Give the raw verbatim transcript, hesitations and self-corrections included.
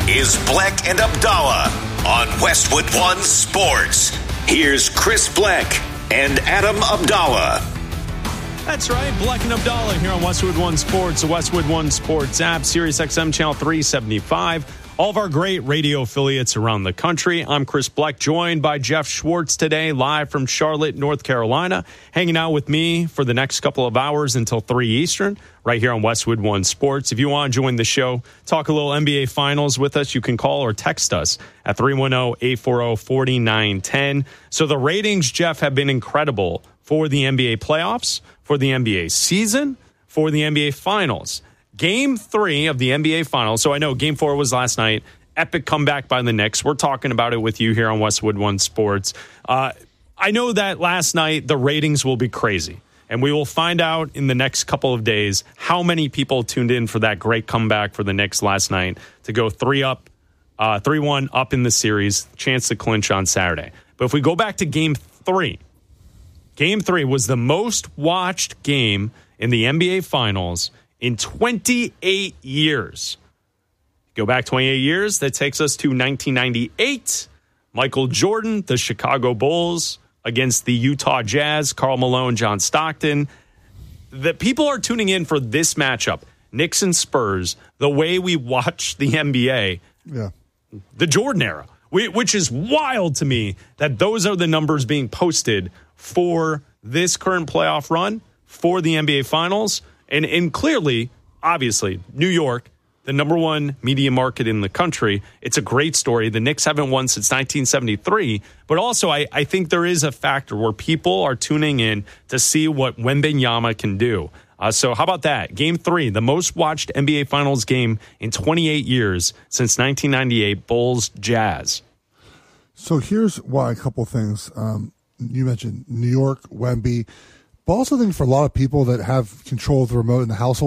is Bleck and Abdallah on Westwood One Sports. Here's Chris Bleck and Adam Abdallah. That's right, Bleck and Abdallah here on Westwood One Sports, the Westwood One Sports app, Sirius X M channel three seventy-five. All of our great radio affiliates around the country. I'm Chris Bleck, joined by Jeff Schwartz today, live from Charlotte, North Carolina, hanging out with me for the next couple of hours until three Eastern, right here on Westwood One Sports. If you want to join the show, talk a little N B A Finals with us, you can call or text us at three one zero, eight four zero, four nine one zero. So the ratings, Jeff, have been incredible for the N B A playoffs, for the N B A season, for the N B A Finals. Game three of the N B A Finals. So I know game four was last night. Epic comeback by the Knicks. We're talking about it with you here on Westwood One Sports. Uh, I know that last night the ratings will be crazy. And we will find out in the next couple of days how many people tuned in for that great comeback for the Knicks last night to go three up, uh, three one up in the series, chance to clinch on Saturday. But if we go back to game three, game three was the most watched game in the N B A Finals in twenty-eight years. Go back twenty-eight years, that takes us to nineteen ninety-eight. Michael Jordan, the Chicago Bulls against the Utah Jazz, Karl Malone, John Stockton. The people are tuning in for this matchup, Knicks and Spurs, the way we watch the N B A. Yeah. The Jordan era, which is wild to me that those are the numbers being posted for this current playoff run, for the N B A Finals. And, and clearly, obviously, New York, the number one media market in the country, it's a great story. The Knicks haven't won since nineteen seventy-three. But also, I, I think there is a factor where people are tuning in to see what Wembanyama can do. Uh, so how about that? Game three, the most watched N B A Finals game in twenty-eight years since nineteen ninety-eight, Bulls Jazz. So here's why, a couple things. Um, you mentioned New York, Wemby. But also think for a lot of people that have control of the remote in the household,